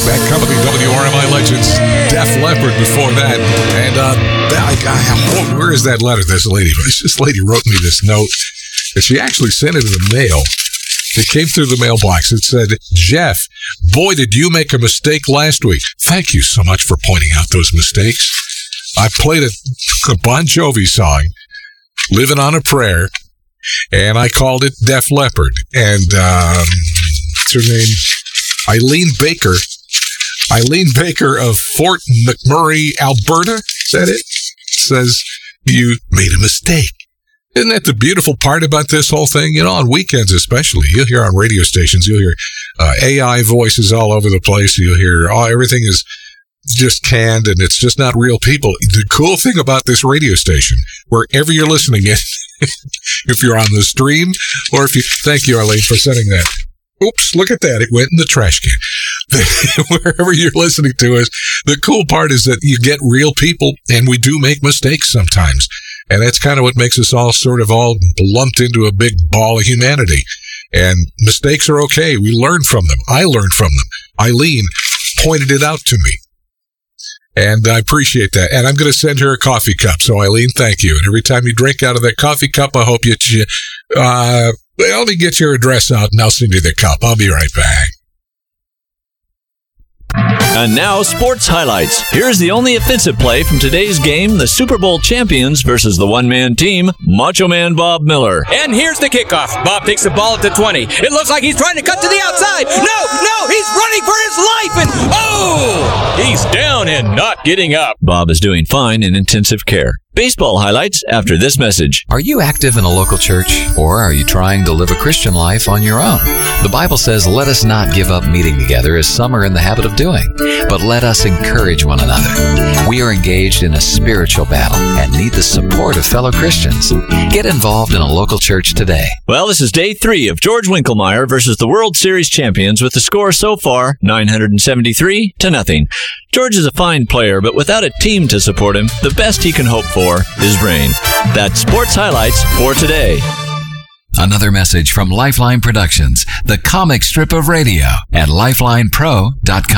Bad Company, WRMI legends, Def Leppard before that. And where is that letter? This lady wrote me this note, and she actually sent it in the mail. It came through the mailbox. It said, Jeff, boy, did you make a mistake last week. Thank you so much for pointing out those mistakes. I played a Bon Jovi song, Living on a Prayer, and I called it Def Leppard. And what's her name? Eileen Baker of Fort McMurray, Alberta. Is that it? Says, you made a mistake. Isn't that the beautiful part about this whole thing? You know, on weekends especially, you'll hear on radio stations, you'll hear AI voices all over the place. You'll hear, everything is just canned and it's just not real people. The cool thing about this radio station, wherever you're listening in, if you're on the stream, or if you, thank you, Arlene, for sending that. Oops, look at that. It went in the trash can. Wherever you're listening to us, the cool part is that you get real people, and we do make mistakes sometimes. And that's kind of what makes us all sort of all lumped into a big ball of humanity. And mistakes are okay. We learn from them. I learned from them. Eileen pointed it out to me. And I appreciate that. And I'm going to send her a coffee cup. So, Eileen, thank you. And every time you drink out of that coffee cup, I hope let me get your address out and I'll send you the cup. I'll be right back. And now, sports highlights. Here's the only offensive play from today's game, the Super Bowl champions versus the one-man team, Macho Man Bob Miller. And here's the kickoff. Bob takes the ball at the 20. It looks like he's trying to cut to the outside. No, he's running for his life, and he's down and not getting up. Bob is doing fine in intensive care. Baseball highlights after this message. Are you active in a local church, or are you trying to live a Christian life on your own? The Bible says, let us not give up meeting together as some are in the habit of doing, but let us encourage one another. We are engaged in a spiritual battle and need the support of fellow Christians. Get involved in a local church today. Well, this is day 3 of George Winkelmeyer versus the World Series champions with the score so far 973-0. George is a fine player, but without a team to support him, the best he can hope for is rain. That's sports highlights for today. Another message from Lifeline Productions, the comic strip of radio at lifelinepro.com.